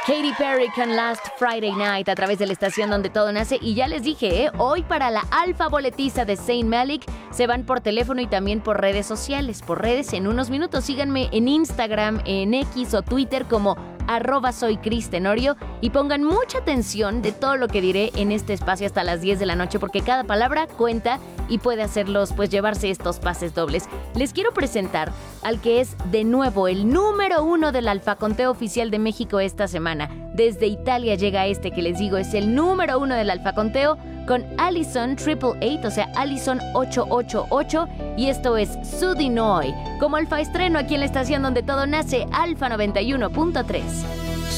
Katy Perry con Last Friday Night a través de la estación donde todo nace. Y ya les dije, hoy para la alfa boletiza de Zayn Malik se van por teléfono y también por redes sociales. Por redes en unos minutos. Síganme en Instagram, en X o Twitter como @soycristenorio y pongan mucha atención de todo lo que diré en este espacio hasta las 10 de la noche porque cada palabra cuenta y puede hacerlos pues llevarse estos pases dobles. Les quiero presentar al que es de nuevo el número 1 del alfaconteo oficial de México esta semana. Desde Italia llega este que les digo es el número 1 del alfaconteo con Allison 888, o sea Allison 888 y esto es Sudinoy como alfa estreno aquí en la estación donde todo nace, Alfa 91.3.